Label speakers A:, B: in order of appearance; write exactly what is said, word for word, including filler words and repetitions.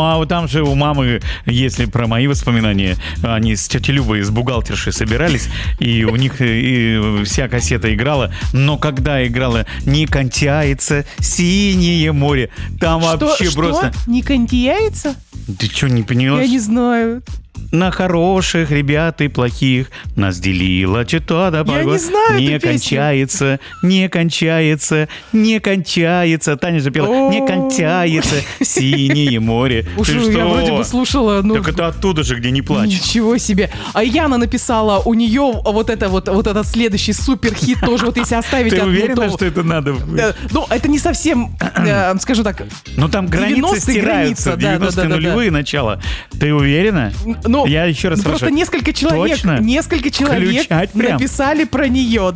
A: а вот там же у мамы, если про мои воспоминания, они с тетей Любой, с бухгалтершей собирались, и у них и вся кассета играла, но когда играла «Не кончается синее море», там
B: что,
A: вообще
B: что?
A: просто...
B: Не кончается?
A: Ты что, не поняла?
B: Я не знаю.
A: На хороших ребят и плохих нас делила чета-то
B: Я не знаю
A: не
B: эту песню.
A: кончается, не кончается, не кончается. Таня же пела
B: О.
A: «Не кончается синее море».
B: Уж
A: Ты
B: я
A: что?
B: вроде бы слушала, ну...
A: Так это оттуда же, где не плачь.
B: Ничего себе. А Яна написала, у нее вот это вот, вот этот следующий суперхит тоже, вот если оставить
A: Ты
B: одну,
A: уверена,
B: то-
A: что это надо?
B: Э, Ну, это не совсем, э, скажу так,
A: Ну там границы
B: девяностые
A: стираются,
B: граница, да, да,
A: девяностые
B: да, да, да.
A: нулевые начало. Ты уверена?
B: ну,
A: Я еще раз
B: просто
A: спрашиваю.
B: несколько человек,
A: Точно?
B: несколько человек
A: Включать прям?
B: написали про нее,